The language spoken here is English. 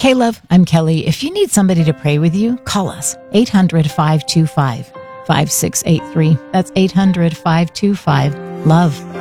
Hey, love, I'm Kelly. If you need somebody to pray with you, call us. 800-525-5683. That's 800-525-LOVE.